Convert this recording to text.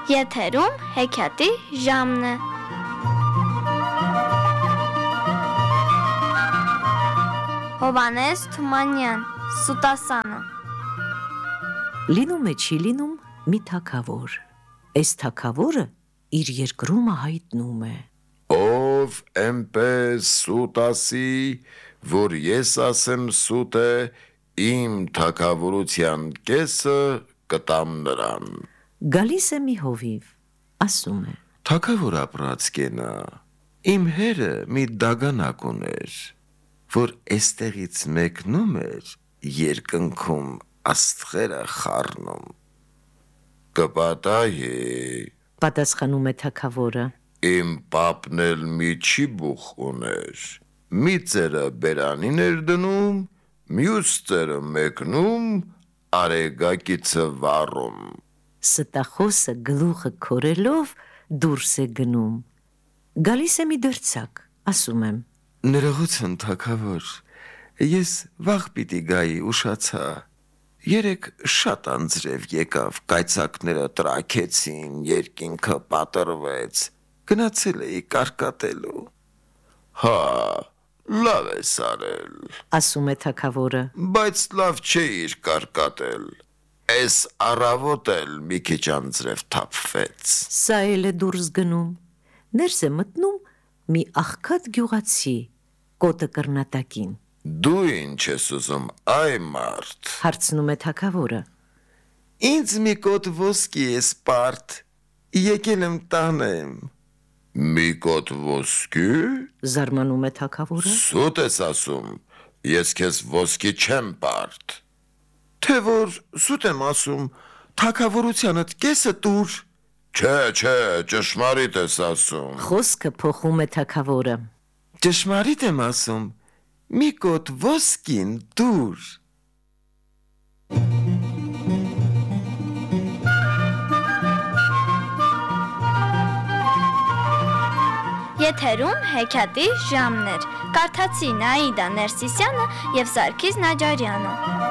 Եթերում հեքիաթի ժամն է։ Հովհաննես Թումանյան, Սուտասանը։ Լինում է չի լինում մի թագավոր, այս թագավորը իր երկրումը հայտնում է. Ով էնպես սուտ ասի, որ ես ասեմ սուտ է, իմ թագավորության կեսը կտամ նրան։ Գալիս է մի հովիվ, ասում է. Թագավոր ապրած կենա, իմ հերը մի դագանակ ուներ, որ էստեղից մեկնում էր, երկնքում աստղերը խառնում։ Կպատայի, պատասխանում է թագավորը. իմ պապն էլ մի չիբուխ ուներ, մի ծերը բերանին էր դնում, մյուս ծերը մեկնում, արեգակիցը վառում։ Ստախոսը գլուխը քորելով դուրս է գնում։ Գալիս է մի դրձակ, ասում եմ. Ներողություն թագավոր, ես վաղ պիտի գայի ուշացա, երեկ շատ անձրև եկավ, կայծակները տրաքեցին, երկինքը պատրվեց, գնացել էի կարկատելու։ Հա, լավ ես արել, ասում է թագավորը. բայց լավ չէիր կարկատել, էս առավոտ էլ մի քիչ անձրև թափվեց։ Սա էլ է դուրս գնում, ներս է մտնում մի աղքատ գյուղացի, կոտը կռնատակին։ Դու ինչ ես ուզում, այ մարդ։ Հարցնում է թագավորը. Ինձ մի կոտ ոսկի է սպարտ, եկել եմ տանեմ։ Մի կոտ ոսկի, զարմանում է թագավորը։ սուտ ես ասում, ես քեզ ոսկի չեմ պարտ։ Թե որ սուտ եմ ասում, թագավորությանդ կեսը տուր։ Չէ, ճշմարիտ ես ասում։ Խոսքը փոխում է թագավորը. Ճշմարիտ եմ ասում, մի կոտ ոսկին դուր։ Եթերում հեքիաթի ժամն էր։ Կարդացի Նաիդա Ներսիսյանը և Սարգիս Նաջարյանը։